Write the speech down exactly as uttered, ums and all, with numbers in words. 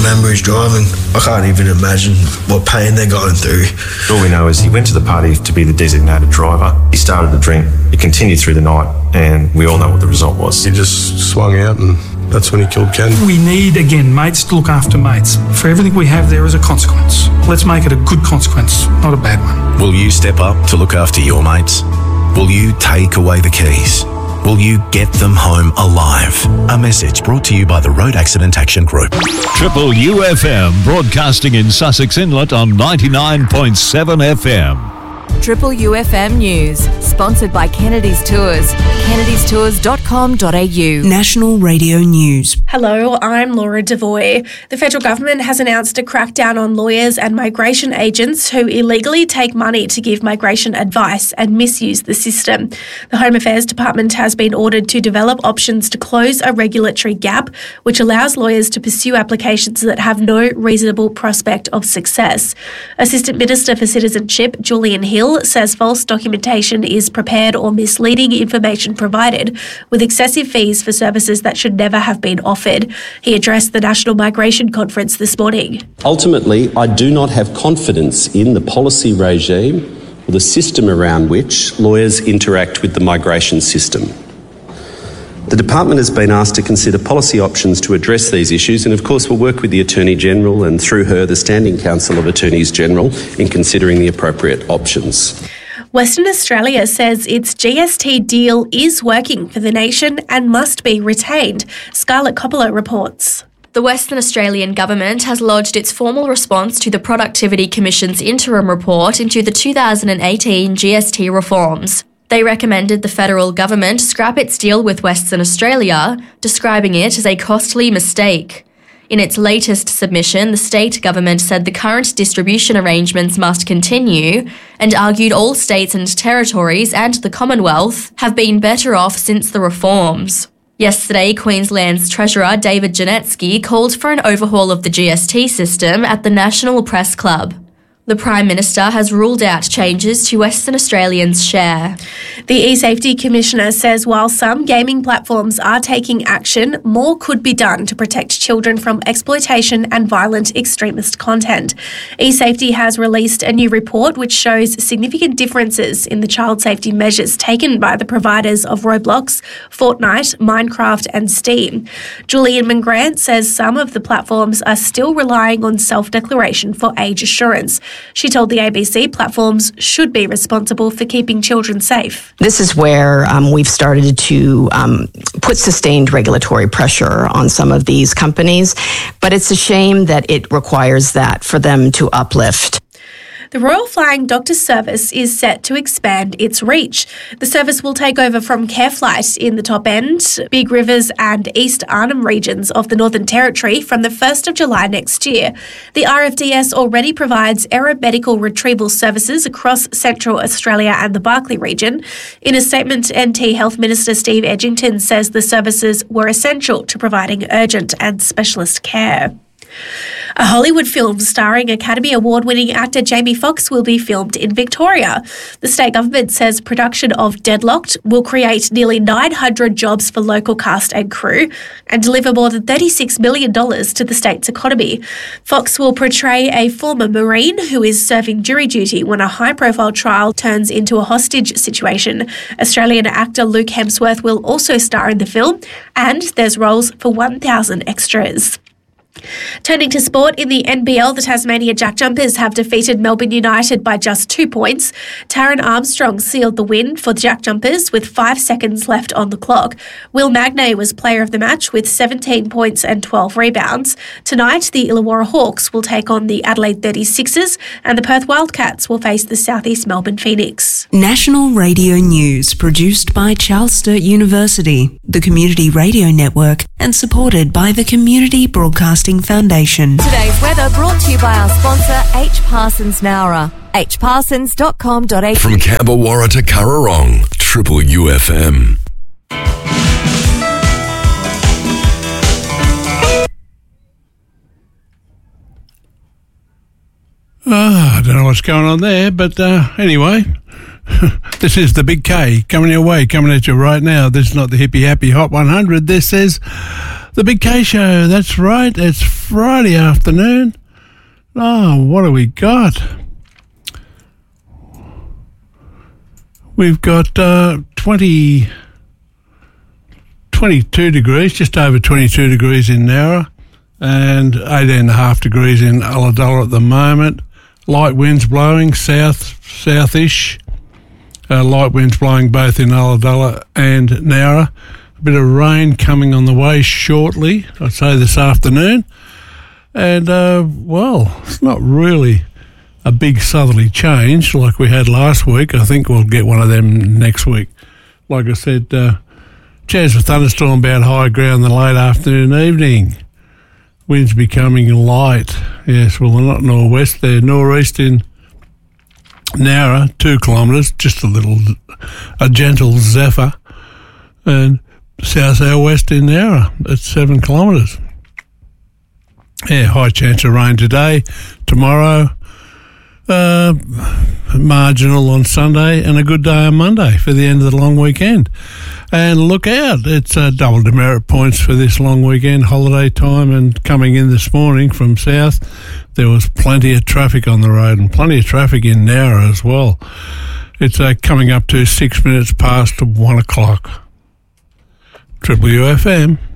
remember his driving. I can't even imagine what pain they're going through. All we know is he went to the party to be the designated driver. He started to drink. It continued through the night, and we all know what the result was. He just swung out, and that's when he killed Ken. We need, again, mates to look after mates. For everything we have, there is a consequence. Let's make it a good consequence, not a bad one. Will you step up to look after your mates? Will you take away the keys? Will you get them home alive? A message brought to you by the Road Accident Action Group. Triple U F M, broadcasting in Sussex Inlet on ninety-nine point seven F M. Triple U F M News, sponsored by Kennedy's Tours, kennedys tours dot com dot a u. National Radio News. Hello, I'm Laura Devoy. The federal government has announced a crackdown on lawyers and migration agents who illegally take money to give migration advice and misuse the system. The Home Affairs Department has been ordered to develop options to close a regulatory gap, which allows lawyers to pursue applications that have no reasonable prospect of success. Assistant Minister for Citizenship, Julian Hill, says false documentation is prepared or misleading information provided, with excessive fees for services that should never have been offered. He addressed the National Migration Conference this morning. Ultimately, I do not have confidence in the policy regime or the system around which lawyers interact with the migration system. The Department has been asked to consider policy options to address these issues, and of course we'll work with the Attorney-General and through her the Standing Council of Attorneys-General in considering the appropriate options. Western Australia says its G S T deal is working for the nation and must be retained. Scarlett Coppola reports. The Western Australian Government has lodged its formal response to the Productivity Commission's interim report into the two thousand eighteen G S T reforms. They recommended the federal government scrap its deal with Western Australia, describing it as a costly mistake. In its latest submission, the state government said the current distribution arrangements must continue and argued all states and territories and the Commonwealth have been better off since the reforms. Yesterday, Queensland's Treasurer David Janetsky called for an overhaul of the G S T system at the National Press Club. The Prime Minister has ruled out changes to Western Australians' share. The eSafety Commissioner says while some gaming platforms are taking action, more could be done to protect children from exploitation and violent extremist content. eSafety has released a new report which shows significant differences in the child safety measures taken by the providers of Roblox, Fortnite, Minecraft and Steam. Julian Mangrant says some of the platforms are still relying on self-declaration for age assurance. She told the A B C platforms should be responsible for keeping children safe. This is where um, we've started to um, put sustained regulatory pressure on some of these companies, but it's a shame that it requires that for them to uplift. The Royal Flying Doctor Service is set to expand its reach. The service will take over from CareFlight in the Top End, Big Rivers and East Arnhem regions of the Northern Territory from the first of July next year. The R F D S already provides aeromedical retrieval services across Central Australia and the Barkly region. In a statement, N T Health Minister Steve Edgington says the services were essential to providing urgent and specialist care. A Hollywood film starring Academy Award-winning actor Jamie Foxx will be filmed in Victoria. The state government says production of Deadlocked will create nearly nine hundred jobs for local cast and crew and deliver more than thirty-six million dollars to the state's economy. Foxx will portray a former Marine who is serving jury duty when a high-profile trial turns into a hostage situation. Australian actor Luke Hemsworth will also star in the film, and there's roles for one thousand extras. Turning to sport, in the N B L, the Tasmania Jack Jumpers have defeated Melbourne United by just two points. Taron Armstrong sealed the win for the Jack Jumpers with five seconds left on the clock. Will Magnay was player of the match with seventeen points and twelve rebounds. Tonight, the Illawarra Hawks will take on the Adelaide thirty-sixers and the Perth Wildcats will face the South East Melbourne Phoenix. National Radio News, produced by Charles Sturt University, the Community Radio Network, and supported by the Community Broadcasting Foundation. Today's weather brought to you by our sponsor, H. Parsons Nowra. h parsons dot com dot a u. From Camberwarra to Currarong, Triple U F M. Oh, I don't know what's going on there, but uh, anyway, this is the Big K coming your way, coming at you right now. This is not the Hippie Happy Hot one hundred. This is The Big K Show, that's right. It's Friday afternoon. Oh, what have we got? We've got uh, twenty, twenty-two degrees, just over twenty-two degrees in Nowra, and eighteen and a half degrees in Ulladulla at the moment. Light winds blowing south, southish. Uh, light winds blowing both in Ulladulla and Nowra. A bit of rain coming on the way shortly, I'd say this afternoon. And, uh, well, it's not really a big southerly change like we had last week. I think we'll get one of them next week. Like I said, uh, chance of thunderstorm about high ground in the late afternoon and evening. Winds becoming light. Yes, well, they're not nor'west. They're nor'east in Nowra, two kilometres, just a little, a gentle zephyr. And south-southwest in Nowra at seven kilometres. Yeah, high chance of rain today, tomorrow, uh, marginal on Sunday, and a good day on Monday for the end of the long weekend. And look out, it's uh, double demerit points for this long weekend, holiday time, and coming in this morning from south, there was plenty of traffic on the road and plenty of traffic in Nowra as well. It's uh, coming up to six minutes past one o'clock. Triple U F M.